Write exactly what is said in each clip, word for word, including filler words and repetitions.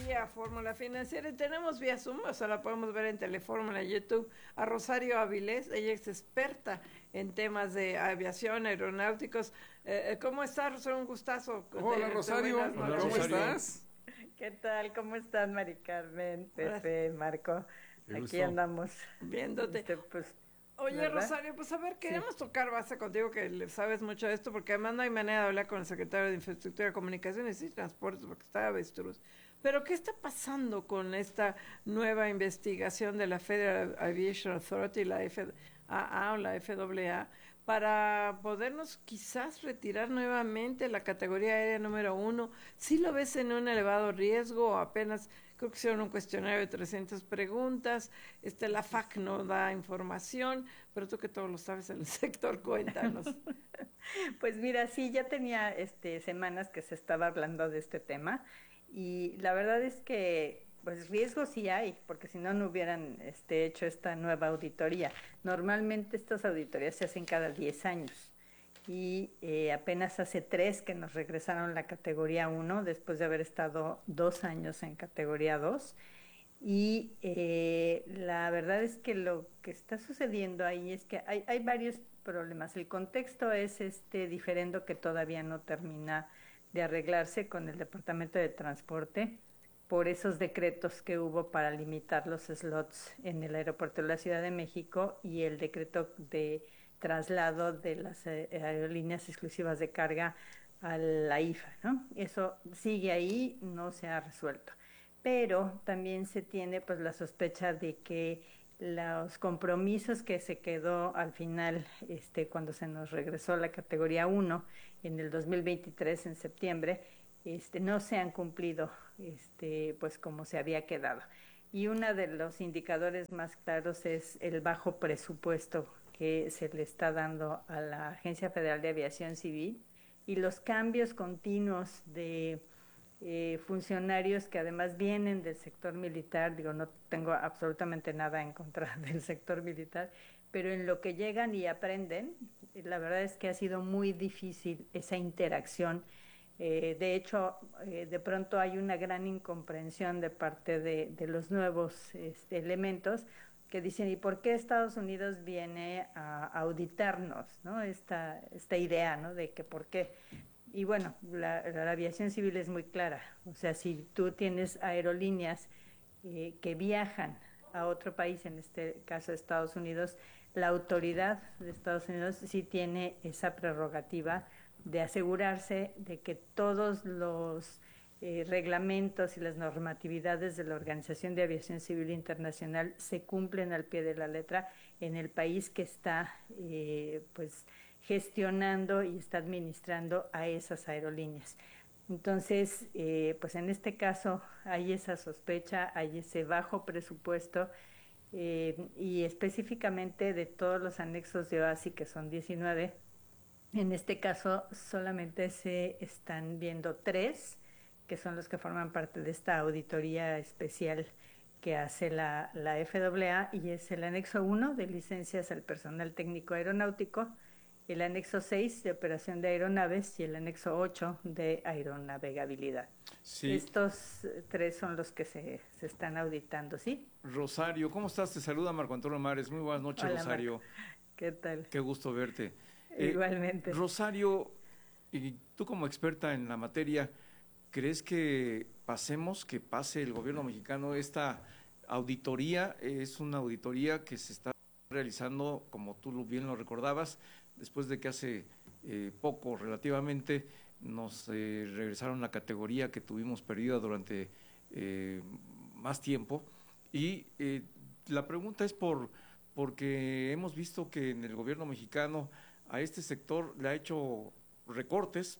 día, Fórmula Financiera. Y tenemos vía Zoom, o sea, la podemos ver en Telefórmula, YouTube, a Rosario Avilés. Ella es experta en temas de aviación, aeronáuticos. Eh, ¿Cómo estás, Rosario? Un gustazo. Hola, de, Rosario. de Hola, ¿cómo estás? ¿Qué tal? ¿Cómo están, Mari Carmen, Pepe, Marco? Qué Aquí gusto. andamos. Viéndote. Este, pues, Oye, ¿verdad? Rosario, pues a ver, queremos Sí. tocar base contigo, que le sabes mucho de esto, porque además no hay manera de hablar con el secretario de Infraestructura, Comunicaciones y Transportes, porque está avestruz. Pero, ¿qué está pasando con esta nueva investigación de la Federal Aviation Authority, la F A A o la F A A, para podernos quizás retirar nuevamente la categoría aérea número uno? ¿Sí lo ves en un elevado riesgo o apenas? Creo que hicieron un cuestionario de trescientas preguntas, este, la F A C no da información, pero tú que todo lo sabes en el sector, cuéntanos. Pues mira, sí, ya tenía este, semanas que se estaba hablando de este tema y la verdad es que pues riesgo sí hay, porque si no, no hubieran este, hecho esta nueva auditoría. Normalmente estas auditorías se hacen cada diez años y eh, apenas hace tres que nos regresaron la categoría uno después de haber estado dos años en categoría dos. Y eh, la verdad es que lo que está sucediendo ahí es que hay, hay varios problemas. El contexto es este diferendo que todavía no termina de arreglarse con el Departamento de Transporte por esos decretos que hubo para limitar los slots en el aeropuerto de la Ciudad de México y el decreto de traslado de las eh, aerolíneas exclusivas de carga a la I F A, ¿no? Eso sigue ahí, no se ha resuelto. Pero también se tiene pues la sospecha de que los compromisos que se quedó al final, este, cuando se nos regresó la categoría uno en el dos mil veintitrés, en septiembre, este, no se han cumplido este, pues como se había quedado. Y uno de los indicadores más claros es el bajo presupuesto que se le está dando a la Agencia Federal de Aviación Civil y los cambios continuos de eh, funcionarios que además vienen del sector militar. Digo, no tengo absolutamente nada en contra del sector militar, pero en lo que llegan y aprenden, la verdad es que ha sido muy difícil esa interacción. Eh, de hecho, eh, de pronto hay una gran incomprensión de parte de, de los nuevos este, elementos que dicen, ¿y por qué Estados Unidos viene a auditarnos? ¿No? Esta, esta idea, ¿no? De que por qué. Y bueno, la, la aviación civil es muy clara. O sea, si tú tienes aerolíneas eh, que viajan a otro país, en este caso Estados Unidos, la autoridad de Estados Unidos sí tiene esa prerrogativa de asegurarse de que todos los eh, reglamentos y las normatividades de la Organización de Aviación Civil Internacional se cumplen al pie de la letra en el país que está eh, pues gestionando y está administrando a esas aerolíneas. Entonces, eh, pues en este caso hay esa sospecha, hay ese bajo presupuesto eh, y específicamente de todos los anexos de OASI, que son diecinueve, en este caso solamente se están viendo tres, que son los que forman parte de esta auditoría especial que hace la, la F A A, y es el anexo uno de licencias al personal técnico aeronáutico, el anexo seis de operación de aeronaves y el anexo ocho de aeronavegabilidad. Sí. Estos tres son los que se, se están auditando, ¿sí? Rosario, ¿cómo estás? Te saluda Marco Antonio Mares. Muy buenas noches, Hola, Rosario. Marco. ¿Qué tal? Qué gusto verte. Igualmente. Eh, Rosario, y tú como experta en la materia, ¿crees que pasemos, que pase el gobierno mexicano esta auditoría? Es una auditoría que se está realizando, como tú bien lo recordabas, después de que hace eh, poco relativamente nos eh, regresaron la categoría que tuvimos perdida durante eh, más tiempo. Y eh, la pregunta es por porque hemos visto que en el gobierno mexicano a este sector le ha hecho recortes,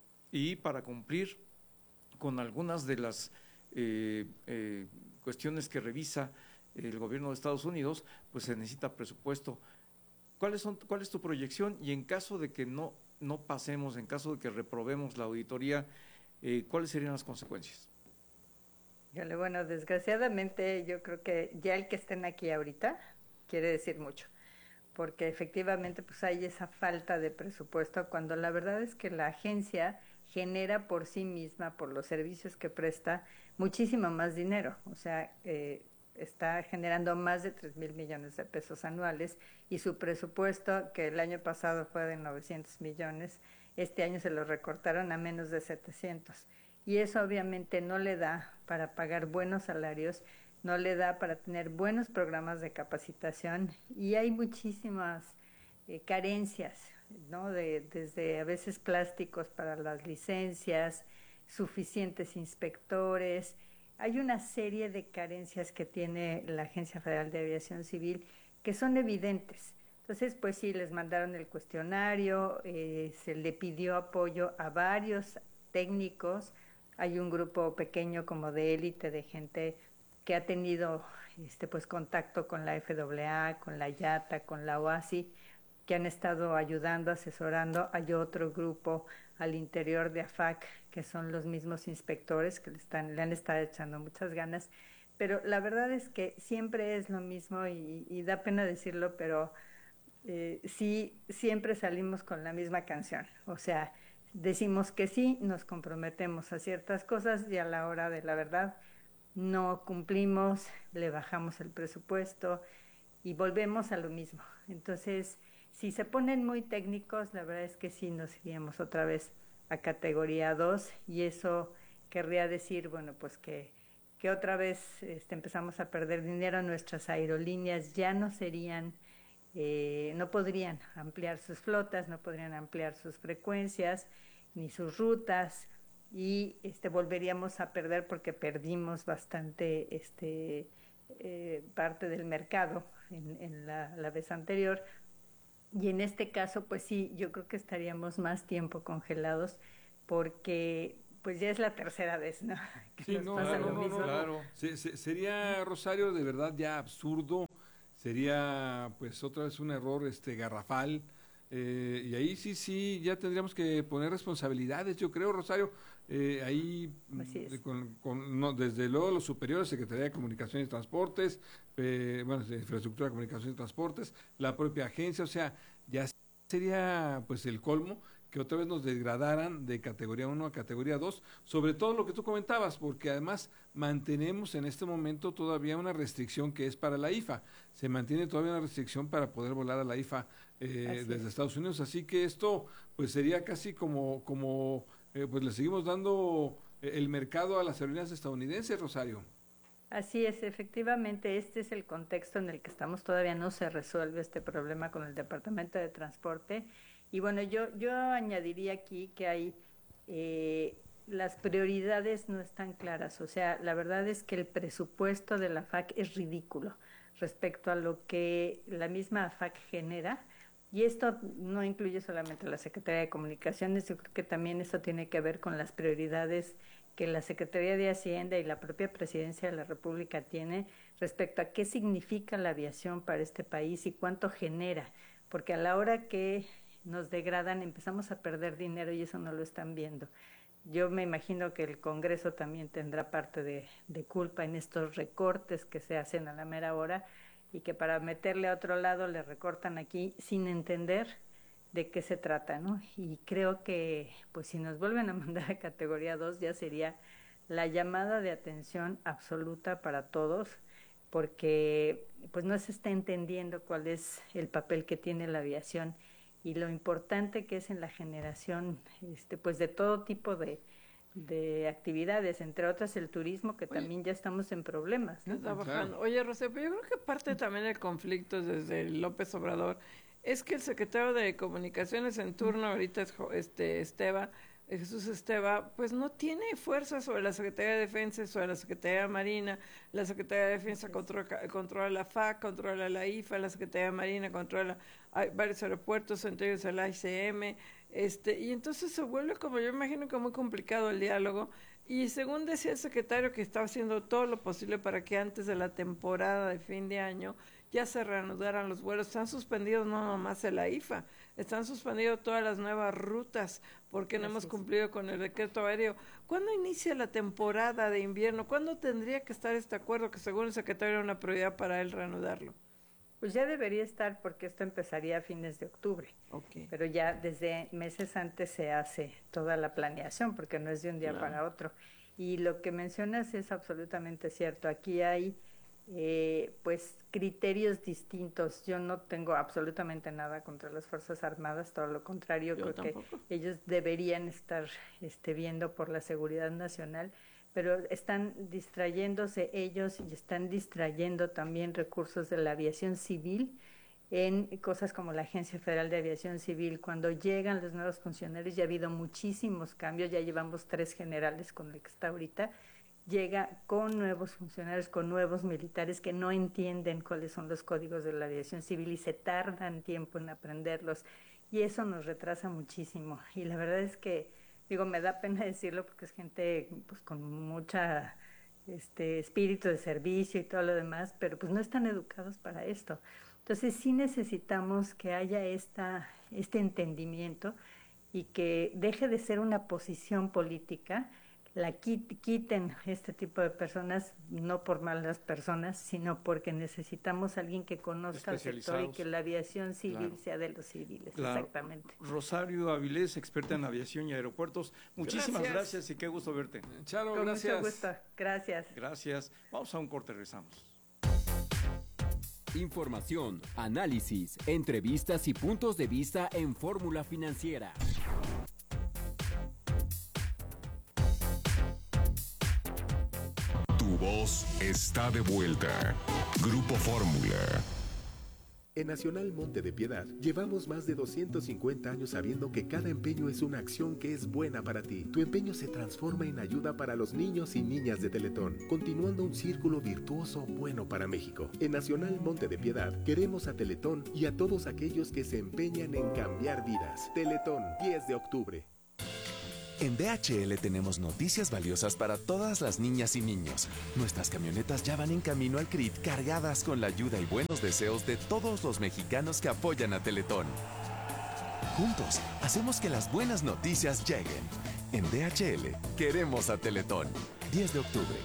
y para cumplir con algunas de las eh, eh, cuestiones que revisa el gobierno de Estados Unidos, pues se necesita presupuesto. ¿Cuáles son, cuál es tu proyección? Y en caso de que no, no pasemos, en caso de que reprobemos la auditoría, eh, ¿cuáles serían las consecuencias? Bueno, desgraciadamente yo creo que ya el que estén aquí ahorita quiere decir mucho, porque efectivamente pues hay esa falta de presupuesto, cuando la verdad es que la agencia genera por sí misma, por los servicios que presta, muchísimo más dinero. O sea, eh, está generando más de tres mil millones de pesos anuales y su presupuesto, que el año pasado fue de novecientos millones, este año se lo recortaron a menos de setecientos. Y eso obviamente no le da para pagar buenos salarios, no le da para tener buenos programas de capacitación y hay muchísimas eh, carencias, ¿no? De, desde a veces plásticos para las licencias, suficientes inspectores. Hay una serie de carencias que tiene la Agencia Federal de Aviación Civil que son evidentes. Entonces, pues sí, les mandaron el cuestionario, eh, se le pidió apoyo a varios técnicos. Hay un grupo pequeño como de élite de gente que ha tenido este, pues, contacto con la F A A, con la I A T A, con la O A S I, que han estado ayudando, asesorando. Hay otro grupo al interior de A F A C, que son los mismos inspectores que le, están, le han estado echando muchas ganas. Pero la verdad es que siempre es lo mismo y, y da pena decirlo, pero eh, sí, siempre salimos con la misma canción. O sea, decimos que sí, nos comprometemos a ciertas cosas y a la hora de la verdad no cumplimos, le bajamos el presupuesto y volvemos a lo mismo. Entonces, si se ponen muy técnicos, la verdad es que sí nos iríamos otra vez a categoría dos y eso querría decir, bueno, pues que, que otra vez este, empezamos a perder dinero, nuestras aerolíneas ya no serían, eh, no podrían ampliar sus flotas, no podrían ampliar sus frecuencias ni sus rutas y este, volveríamos a perder porque perdimos bastante este, eh, parte del mercado en, en la, la vez anterior. Y en este caso, pues sí, yo creo que estaríamos más tiempo congelados porque pues ya es la tercera vez, ¿no? Que sí, nos no, pasa claro, lo no, mismo. no, claro. Se, se, sería, Rosario, de verdad ya absurdo, sería pues otra vez un error este garrafal, eh, y ahí sí, sí, ya tendríamos que poner responsabilidades, yo creo, Rosario, eh, ahí es. con, con, no, desde luego los superiores, Secretaría de Comunicaciones y Transportes, eh, bueno, de Infraestructura, Comunicaciones y Transportes, la propia agencia, o sea, ya sería pues el colmo que otra vez nos degradaran de categoría uno a categoría dos, sobre todo lo que tú comentabas, porque además mantenemos en este momento todavía una restricción que es para la I F A, se mantiene todavía una restricción para poder volar a la I F A eh, desde es. Estados Unidos, así que esto pues sería casi como, como eh, pues le seguimos dando el mercado a las aerolíneas estadounidenses, Rosario. Así es, efectivamente, este es el contexto en el que estamos, todavía no se resuelve este problema con el Departamento de Transporte. Y bueno, yo, yo añadiría aquí que hay, eh, las prioridades no están claras, o sea, la verdad es que el presupuesto de la F A C es ridículo respecto a lo que la misma F A C genera, y esto no incluye solamente la Secretaría de Comunicaciones, yo creo que también eso tiene que ver con las prioridades que la Secretaría de Hacienda y la propia Presidencia de la República tiene respecto a qué significa la aviación para este país y cuánto genera, porque a la hora que nos degradan empezamos a perder dinero y eso no lo están viendo. Yo me imagino que el Congreso también tendrá parte de, de culpa en estos recortes que se hacen a la mera hora y que para meterle a otro lado le recortan aquí sin entender de qué se trata, ¿no? Y creo que pues si nos vuelven a mandar a categoría dos ya sería la llamada de atención absoluta para todos, porque pues no se está entendiendo cuál es el papel que tiene la aviación y lo importante que es en la generación este pues de todo tipo de, de actividades, entre otras el turismo, que Oye, también ya estamos en problemas, ¿no? Está bajando. Oye, Rocío, pero yo creo que parte también del conflicto desde López Obrador es que el secretario de Comunicaciones en turno, ahorita es este Esteba, Jesús Esteba, pues no tiene fuerza sobre la Secretaría de Defensa, sobre la Secretaría de Marina. La Secretaría de Defensa controla, controla la F A C, controla la I F A, la Secretaría de Marina controla hay varios aeropuertos, entre ellos el I C M, este, y entonces se vuelve, como yo imagino, que muy complicado el diálogo. Y según decía el secretario, que estaba haciendo todo lo posible para que antes de la temporada de fin de año ya se reanudaran los vuelos. Están suspendidos no nomás el I F A, están suspendidos todas las nuevas rutas porque no Gracias. hemos cumplido con el decreto aéreo. ¿Cuándo inicia la temporada de invierno? ¿Cuándo tendría que estar este acuerdo que según el secretario era una prioridad para él reanudarlo? Pues ya debería estar porque esto empezaría a fines de octubre. Okay. Pero ya desde meses antes se hace toda la planeación porque no es de un día Claro. para otro. Y lo que mencionas es absolutamente cierto. Aquí hay eh, pues criterios distintos. Yo no tengo absolutamente nada contra las Fuerzas Armadas, todo lo contrario, Yo creo tampoco. que ellos deberían estar este, viendo por la seguridad nacional, pero están distrayéndose ellos y están distrayendo también recursos de la aviación civil en cosas como la Agencia Federal de Aviación Civil. Cuando llegan los nuevos funcionarios, ya ha habido muchísimos cambios, ya llevamos tres generales con el que está ahorita, llega con nuevos funcionarios, con nuevos militares que no entienden cuáles son los códigos de la aviación civil y se tardan tiempo en aprenderlos, y eso nos retrasa muchísimo. Y la verdad es que, digo, me da pena decirlo porque es gente pues con mucha este espíritu de servicio y todo lo demás, pero pues no están educados para esto. Entonces sí necesitamos que haya esta, este entendimiento y que deje de ser una posición política, la quiten este tipo de personas, no por malas personas, sino porque necesitamos a alguien que conozca el sector y que la aviación civil claro. sea de los civiles, claro. exactamente. Rosario Avilés, experta en aviación y aeropuertos, muchísimas gracias, gracias y qué gusto verte. Charo, Con gracias. mucho gusto, gracias. Gracias. Vamos a un corte, regresamos. Información, análisis, entrevistas y puntos de vista en Fórmula Financiera. Tu voz está de vuelta. Grupo Fórmula. En Nacional Monte de Piedad, llevamos más de doscientos cincuenta años sabiendo que cada empeño es una acción que es buena para ti. Tu empeño se transforma en ayuda para los niños y niñas de Teletón, continuando un círculo virtuoso bueno para México. En Nacional Monte de Piedad, queremos a Teletón y a todos aquellos que se empeñan en cambiar vidas. Teletón, diez de octubre. En D H L tenemos noticias valiosas para todas las niñas y niños. Nuestras camionetas ya van en camino al C R I T cargadas con la ayuda y buenos deseos de todos los mexicanos que apoyan a Teletón. Juntos, hacemos que las buenas noticias lleguen. En D H L, queremos a Teletón. diez de octubre.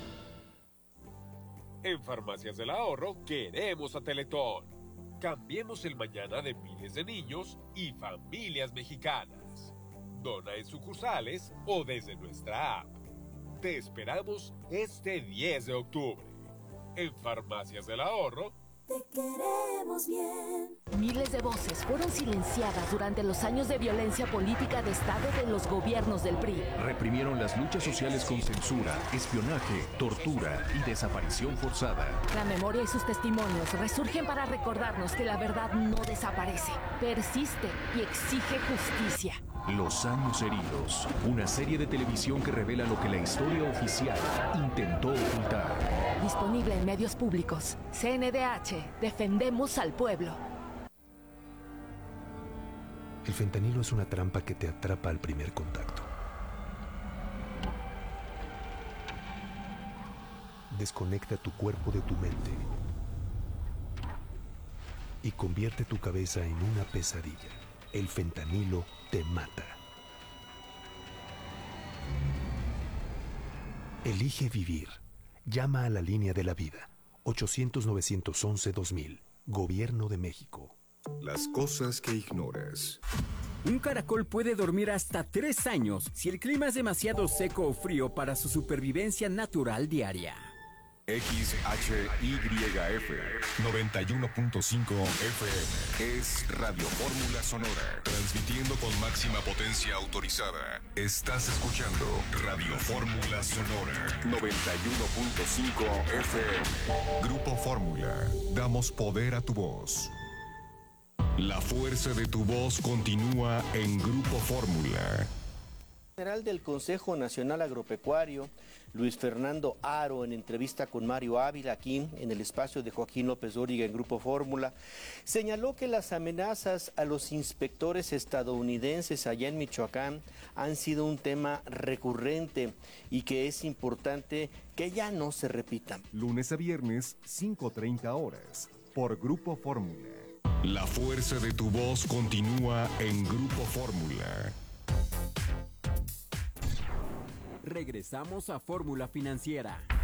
En Farmacias del Ahorro, queremos a Teletón. Cambiemos el mañana de miles de niños y familias mexicanas. Dona en sucursales o desde nuestra app. Te esperamos este diez de octubre. En Farmacias del Ahorro. Te queremos bien. Miles de voces fueron silenciadas durante los años de violencia política de Estado de los gobiernos del P R I. Reprimieron las luchas sociales con censura, espionaje, tortura y desaparición forzada. La memoria y sus testimonios resurgen para recordarnos que la verdad no desaparece, persiste y exige justicia. Los años heridos, una serie de televisión que revela lo que la historia oficial intentó ocultar. Disponible en medios públicos. C N D H, defendemos al pueblo. El fentanilo es una trampa que te atrapa al primer contacto. Desconecta tu cuerpo de tu mente y convierte tu cabeza en una pesadilla. El fentanilo te mata. Elige vivir. Llama a la línea de la vida. ochocientos, novecientos once, dos mil. Gobierno de México. Las cosas que ignoras. Un caracol puede dormir hasta tres años si el clima es demasiado seco o frío para su supervivencia natural diaria. X H Y F noventa y uno punto cinco F M es Radio Fórmula Sonora, transmitiendo con máxima potencia autorizada. Estás escuchando Radio Fórmula Sonora noventa y uno punto cinco F M. Grupo Fórmula, damos poder a tu voz. La fuerza de tu voz continúa en Grupo Fórmula. General del Consejo Nacional Agropecuario, Luis Fernando Haro, en entrevista con Mario Ávila aquí en el espacio de Joaquín López Dóriga en Grupo Fórmula, señaló que las amenazas a los inspectores estadounidenses allá en Michoacán han sido un tema recurrente y que es importante que ya no se repitan. Lunes a viernes, cinco treinta horas, por Grupo Fórmula. La fuerza de tu voz continúa en Grupo Fórmula. Regresamos a Fórmula Financiera.